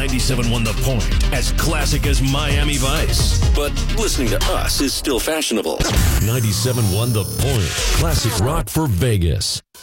97.1 The Point, as classic as Miami Vice. But listening to us is still fashionable. 97.1 The Point, classic rock for Vegas.